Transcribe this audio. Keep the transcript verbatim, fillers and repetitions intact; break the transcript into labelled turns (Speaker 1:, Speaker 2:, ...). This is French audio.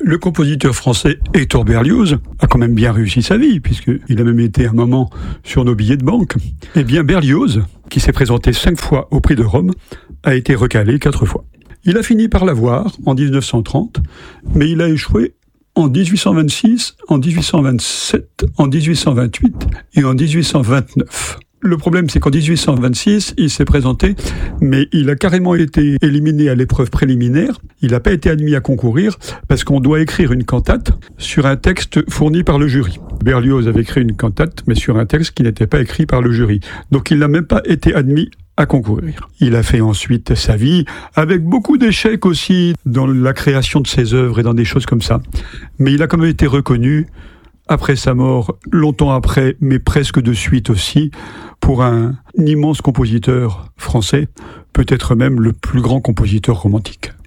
Speaker 1: Le compositeur français Hector Berlioz a quand même bien réussi sa vie, puisqu'il a même été un moment sur nos billets de banque. Eh bien, Berlioz, qui s'est présenté cinq fois au Prix de Rome, a été recalé quatre fois. Il a fini par l'avoir en dix-neuf cent trente, mais il a échoué en dix-huit cent vingt-six, en dix-huit cent vingt-sept, en dix-huit cent vingt-huit et en dix-huit cent vingt-neuf. Le problème, c'est qu'en dix-huit cent vingt-six, il s'est présenté, mais il a carrément été éliminé à l'épreuve préliminaire. Il n'a pas été admis à concourir parce qu'on doit écrire une cantate sur un texte fourni par le jury. Berlioz avait écrit une cantate, mais sur un texte qui n'était pas écrit par le jury. Donc il n'a même pas été admis à concourir. Il a fait ensuite sa vie, avec beaucoup d'échecs aussi dans la création de ses œuvres et dans des choses comme ça. Mais il a quand même été reconnu après sa mort, longtemps après, mais presque de suite aussi, pour un immense compositeur français, peut-être même le plus grand compositeur romantique.